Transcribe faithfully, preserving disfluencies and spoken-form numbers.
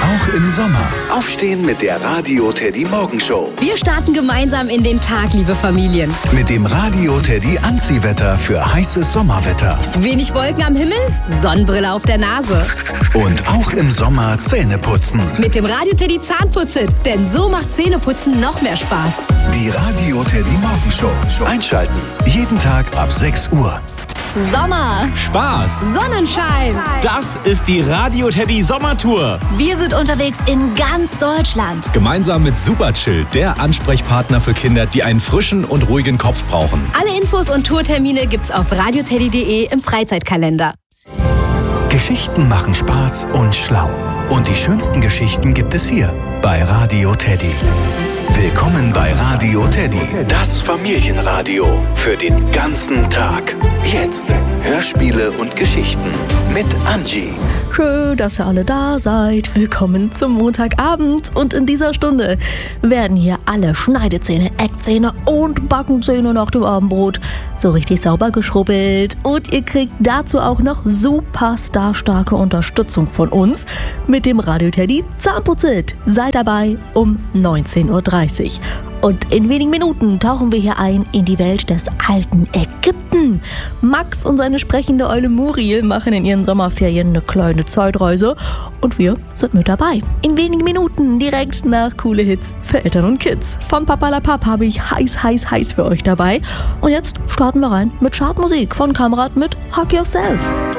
Auch im Sommer. Aufstehen mit der Radio Teddy Morgenshow. Wir starten gemeinsam in den Tag, liebe Familien. Mit dem Radio Teddy Anziehwetter für heißes Sommerwetter. Wenig Wolken am Himmel, Sonnenbrille auf der Nase. Und auch im Sommer Zähne putzen. Mit dem Radio Teddy Zahnputzit, denn so macht Zähneputzen noch mehr Spaß. Die Radio Teddy Morgenshow. Einschalten. Jeden Tag ab sechs Uhr. Sommer, Spaß, Sonnenschein. Das ist die Radio Teddy Sommertour. Wir sind unterwegs in ganz Deutschland. Gemeinsam mit Superchill, der Ansprechpartner für Kinder, die einen frischen und ruhigen Kopf brauchen. Alle Infos und Tourtermine gibt's auf radioteddy punkt de im Freizeitkalender. Geschichten machen Spaß und schlau. Und die schönsten Geschichten gibt es hier bei Radio Teddy. Willkommen bei Radio Teddy, das Familienradio für den ganzen Tag. Jetzt Hörspiele und Geschichten mit Angie. Schön, dass ihr alle da seid. Willkommen zum Montagabend. Und in dieser Stunde werden hier alle Schneidezähne, Eckzähne und Backenzähne nach dem Abendbrot so richtig sauber geschrubbelt. Und ihr kriegt dazu auch noch super starstarke Unterstützung von uns mit dem Radio Teddy Zahnputzit. Seid dabei um neunzehn Uhr dreißig. Und in wenigen Minuten tauchen wir hier ein in die Welt des alten Ägypten. Max und seine sprechende Eule Muriel machen in ihren Sommerferien eine kleine Zeitreise und wir sind mit dabei. In wenigen Minuten direkt nach coole Hits für Eltern und Kids. Von Papalapap habe ich heiß, heiß, heiß für euch dabei. Und jetzt starten wir rein mit Chartmusik von Kamrat mit Hug Yourself.